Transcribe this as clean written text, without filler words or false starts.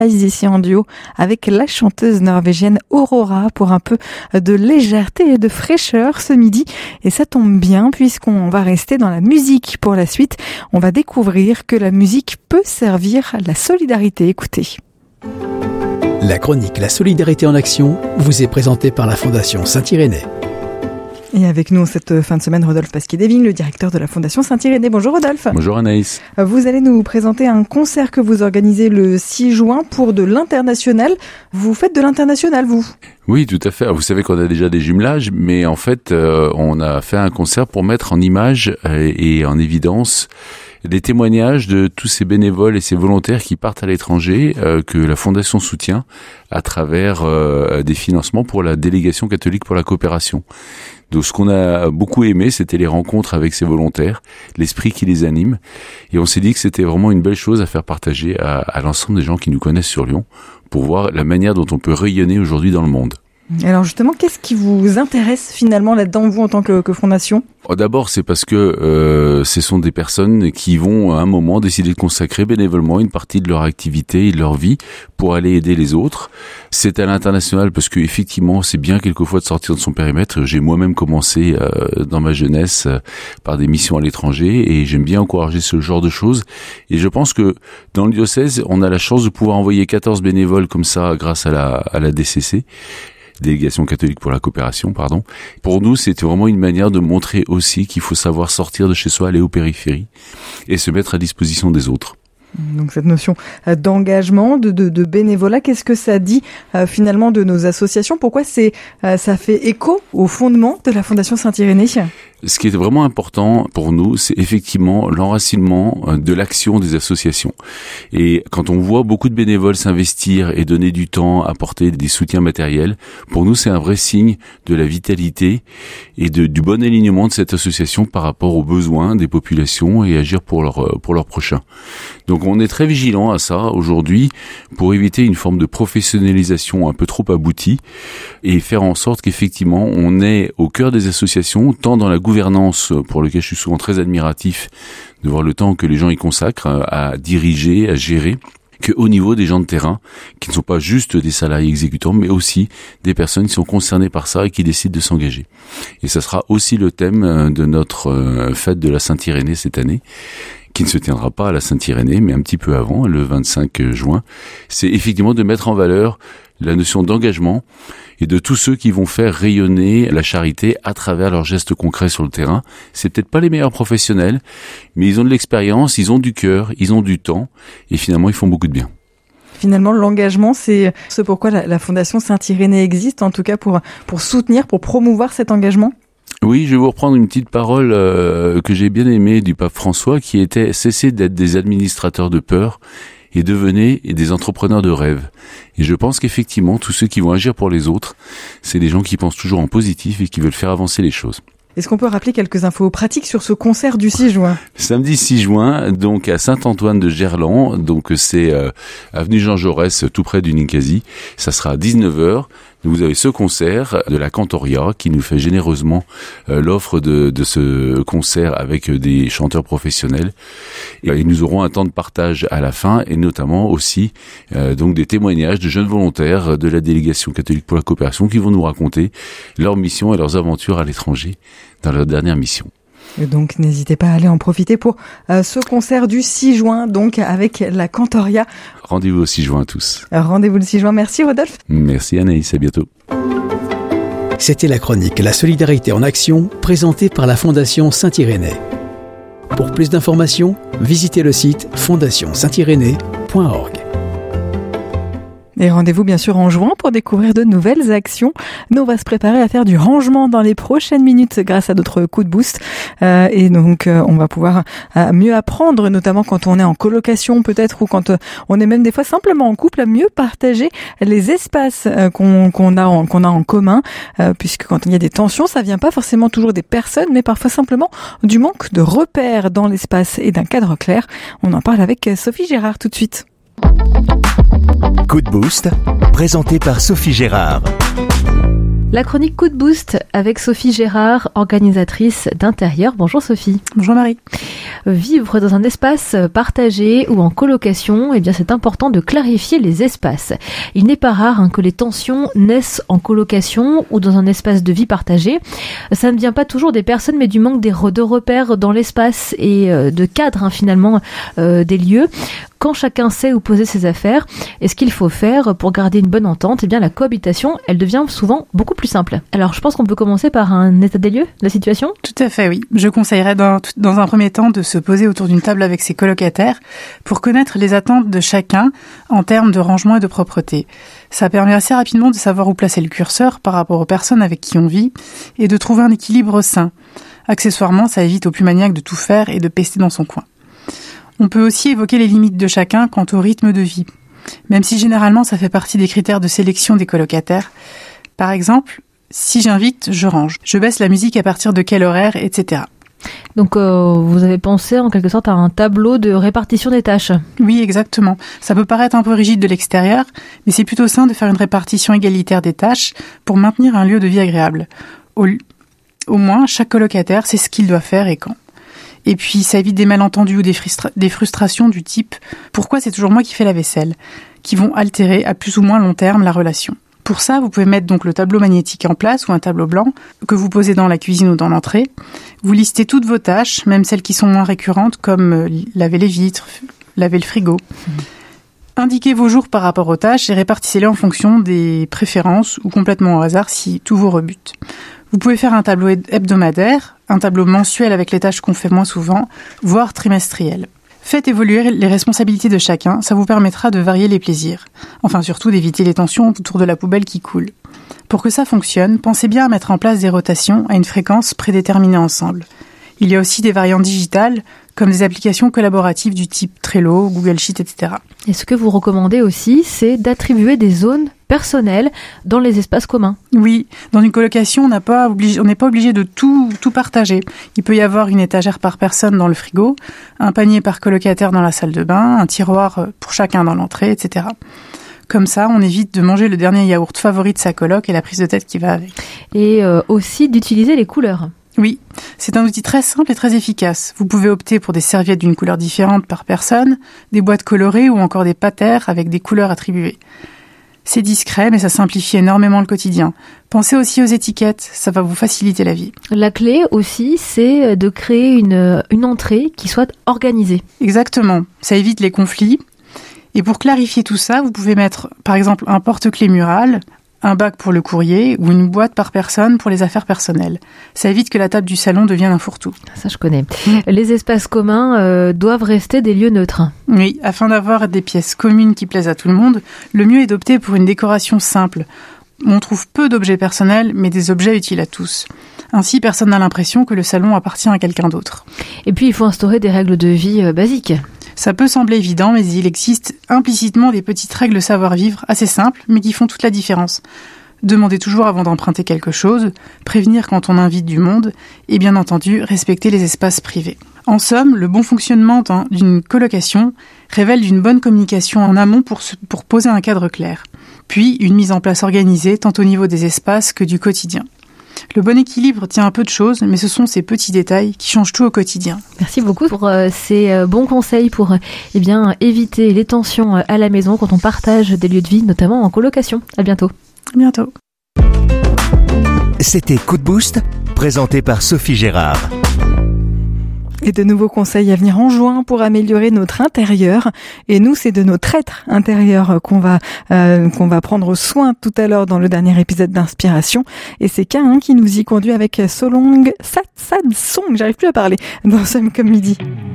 ici en duo avec la chanteuse norvégienne Aurora pour un peu de légèreté et de fraîcheur ce midi. Et ça tombe bien puisqu'on va rester dans la musique pour la suite. On va découvrir que la musique peut servir à la solidarité. Écoutez. La chronique La solidarité en action vous est présentée par la Fondation Saint-Irénée. Et avec nous cette fin de semaine, Rodolphe Pasquier-Devine, le directeur de la Fondation Saint-Irénée. Bonjour Rodolphe. Bonjour Anaïs. Vous allez nous présenter un concert que vous organisez le 6 juin pour de l'international. Vous faites de l'international, vous ? Oui, tout à fait. Vous savez qu'on a déjà des jumelages, mais en fait, on a fait un concert pour mettre en image et en évidence des témoignages de tous ces bénévoles et ces volontaires qui partent à l'étranger, que la Fondation soutient à travers des financements pour la délégation catholique pour la coopération. Donc ce qu'on a beaucoup aimé, c'était les rencontres avec ces volontaires, l'esprit qui les anime. Et on s'est dit que c'était vraiment une belle chose à faire partager à l'ensemble des gens qui nous connaissent sur Lyon pour voir la manière dont on peut rayonner aujourd'hui dans le monde. Alors justement, qu'est-ce qui vous intéresse finalement là-dedans, vous, en tant que fondation ? D'abord, c'est parce que ce sont des personnes qui vont à un moment décider de consacrer bénévolement une partie de leur activité et de leur vie pour aller aider les autres. C'est à l'international parce que effectivement, c'est bien quelquefois de sortir de son périmètre. J'ai moi-même commencé dans ma jeunesse par des missions à l'étranger et j'aime bien encourager ce genre de choses. Et je pense que dans le diocèse, on a la chance de pouvoir envoyer 14 bénévoles comme ça grâce à la DCC. Délégation catholique pour la coopération, pardon. Pour nous, c'était vraiment une manière de montrer aussi qu'il faut savoir sortir de chez soi, aller aux périphéries et se mettre à disposition des autres. Donc cette notion d'engagement, de bénévolat, qu'est-ce que ça dit finalement de nos associations ? Pourquoi ça fait écho au fondement de la Fondation Saint-Irénée ? Ce qui est vraiment important pour nous, c'est effectivement l'enracinement de l'action des associations. Et quand on voit beaucoup de bénévoles s'investir et donner du temps, apporter des soutiens matériels, pour nous, c'est un vrai signe de la vitalité et du bon alignement de cette association par rapport aux besoins des populations et agir pour leurs prochains. Donc on est très vigilant à ça aujourd'hui pour éviter une forme de professionnalisation un peu trop aboutie et faire en sorte qu'effectivement on est au cœur des associations, tant dans la gouvernance, pour lequel je suis souvent très admiratif de voir le temps que les gens y consacrent à diriger, à gérer, qu'au niveau des gens de terrain, qui ne sont pas juste des salariés exécutants, mais aussi des personnes qui sont concernées par ça et qui décident de s'engager. Et ça sera aussi le thème de notre fête de la Saint-Irénée cette année, qui ne se tiendra pas à la Saint-Irénée, mais un petit peu avant, le 25 juin. C'est effectivement de mettre en valeur la notion d'engagement et de tous ceux qui vont faire rayonner la charité à travers leurs gestes concrets sur le terrain. C'est peut-être pas les meilleurs professionnels, mais ils ont de l'expérience, ils ont du cœur, ils ont du temps, et finalement ils font beaucoup de bien. Finalement, l'engagement, c'est ce pourquoi la Fondation Saint-Irénée existe, en tout cas pour soutenir, pour promouvoir cet engagement. Oui, je vais vous reprendre une petite parole que j'ai bien aimée du pape François, qui était « Cessez d'être des administrateurs de peur et devenez des entrepreneurs de rêve ». Et je pense qu'effectivement, tous ceux qui vont agir pour les autres, c'est des gens qui pensent toujours en positif et qui veulent faire avancer les choses. Est-ce qu'on peut rappeler quelques infos pratiques sur ce concert du 6 juin ? Samedi 6 juin, donc à Saint-Antoine de Gerland, donc c'est avenue Jean Jaurès, tout près du Ninkasi. Ça sera à 19h. Vous avez ce concert de la Cantoria qui nous fait généreusement l'offre de ce concert avec des chanteurs professionnels. Et nous aurons un temps de partage à la fin et notamment aussi donc des témoignages de jeunes volontaires de la délégation catholique pour la coopération qui vont nous raconter leurs missions et leurs aventures à l'étranger dans leur dernière mission. Et donc n'hésitez pas à aller en profiter pour ce concert du 6 juin, donc avec la Cantoria. Rendez-vous au 6 juin à tous. Rendez-vous le 6 juin. Merci Rodolphe. Merci Anaïs, à bientôt. C'était la chronique La solidarité en action, présentée par la Fondation Saint-Irénée. Pour plus d'informations, visitez le site fondationsaintirénée.org. Et rendez-vous bien sûr en juin pour découvrir de nouvelles actions. Nous, on va se préparer à faire du rangement dans les prochaines minutes grâce à notre coup de boost. Et donc, on va pouvoir mieux apprendre, notamment quand on est en colocation peut-être ou quand on est même des fois simplement en couple, à mieux partager les espaces qu'on a en commun. Puisque quand il y a des tensions, ça vient pas forcément toujours des personnes, mais parfois simplement du manque de repères dans l'espace et d'un cadre clair. On en parle avec Sophie Gérard tout de suite. Coup de boost, présenté par Sophie Gérard. La chronique Coup de Boost avec Sophie Gérard, organisatrice d'Intérieur. Bonjour Sophie. Bonjour Marie. Vivre dans un espace partagé ou en colocation, bien c'est important de clarifier les espaces. Il n'est pas rare que les tensions naissent en colocation ou dans un espace de vie partagé. Ça ne vient pas toujours des personnes mais du manque de repères dans l'espace et de cadre finalement des lieux. Quand chacun sait où poser ses affaires et ce qu'il faut faire pour garder une bonne entente, la cohabitation, elle devient souvent beaucoup plus simple. Alors, je pense qu'on peut commencer par un état des lieux de la situation. Tout à fait, oui. Je conseillerais dans un premier temps de se poser autour d'une table avec ses colocataires pour connaître les attentes de chacun en termes de rangement et de propreté. Ça permet assez rapidement de savoir où placer le curseur par rapport aux personnes avec qui on vit et de trouver un équilibre sain. Accessoirement, ça évite au plus maniaque de tout faire et de pester dans son coin. On peut aussi évoquer les limites de chacun quant au rythme de vie, même si généralement ça fait partie des critères de sélection des colocataires. Par exemple, si j'invite, je range. Je baisse la musique à partir de quel horaire, etc. Donc vous avez pensé en quelque sorte à un tableau de répartition des tâches. Oui, exactement. Ça peut paraître un peu rigide de l'extérieur, mais c'est plutôt sain de faire une répartition égalitaire des tâches pour maintenir un lieu de vie agréable. Au moins, chaque colocataire sait ce qu'il doit faire et quand. Et puis, ça évite des malentendus ou des frustrations du type « Pourquoi c'est toujours moi qui fais la vaisselle ?», qui vont altérer à plus ou moins long terme la relation. Pour ça, vous pouvez mettre donc le tableau magnétique en place ou un tableau blanc que vous posez dans la cuisine ou dans l'entrée. Vous listez toutes vos tâches, même celles qui sont moins récurrentes, comme laver les vitres, laver le frigo. Indiquez vos jours par rapport aux tâches et répartissez-les en fonction des préférences ou complètement au hasard si tout vous rebute. Vous pouvez faire un tableau hebdomadaire, un tableau mensuel avec les tâches qu'on fait moins souvent, voire trimestriel. Faites évoluer les responsabilités de chacun, ça vous permettra de varier les plaisirs. Enfin, surtout d'éviter les tensions autour de la poubelle qui coule. Pour que ça fonctionne, pensez bien à mettre en place des rotations à une fréquence prédéterminée ensemble. Il y a aussi des variantes digitales, comme des applications collaboratives du type Trello, Google Sheet, etc. Et ce que vous recommandez aussi, c'est d'attribuer des zones personnelles dans les espaces communs. Oui, dans une colocation, on n'est pas obligé de tout partager. Il peut y avoir une étagère par personne dans le frigo, un panier par colocataire dans la salle de bain, un tiroir pour chacun dans l'entrée, etc. Comme ça, on évite de manger le dernier yaourt favori de sa coloc et la prise de tête qui va avec. Et aussi d'utiliser les couleurs. Oui, c'est un outil très simple et très efficace. Vous pouvez opter pour des serviettes d'une couleur différente par personne, des boîtes colorées ou encore des patères avec des couleurs attribuées. C'est discret, mais ça simplifie énormément le quotidien. Pensez aussi aux étiquettes, ça va vous faciliter la vie. La clé aussi, c'est de créer une entrée qui soit organisée. Exactement, ça évite les conflits. Et pour clarifier tout ça, vous pouvez mettre par exemple un porte-clés mural, un bac pour le courrier ou une boîte par personne pour les affaires personnelles. Ça évite que la table du salon devienne un fourre-tout. Ça, je connais. Les espaces communs doivent rester des lieux neutres. Oui, afin d'avoir des pièces communes qui plaisent à tout le monde, le mieux est d'opter pour une décoration simple. On trouve peu d'objets personnels, mais des objets utiles à tous. Ainsi, personne n'a l'impression que le salon appartient à quelqu'un d'autre. Et puis, il faut instaurer des règles de vie basiques. Ça peut sembler évident, mais il existe implicitement des petites règles de savoir-vivre assez simples, mais qui font toute la différence. Demandez toujours avant d'emprunter quelque chose, prévenir quand on invite du monde, et bien entendu, respecter les espaces privés. En somme, le bon fonctionnement d'une colocation révèle d'une bonne communication en amont pour poser un cadre clair, puis une mise en place organisée tant au niveau des espaces que du quotidien. Le bon équilibre tient à peu de choses, mais ce sont ces petits détails qui changent tout au quotidien. Merci beaucoup pour ces bons conseils pour éviter les tensions à la maison quand on partage des lieux de vie, notamment en colocation. À bientôt. À bientôt. C'était Coup de Boost, présenté par Sophie Gérard. Et de nouveaux conseils à venir en juin pour améliorer notre intérieur. Et nous, c'est de notre être intérieur qu'on va prendre soin tout à l'heure dans le dernier épisode d'Inspiration. Et c'est Cain qui nous y conduit avec Solong Satsang, j'arrive plus à parler, dans Somme comme midi.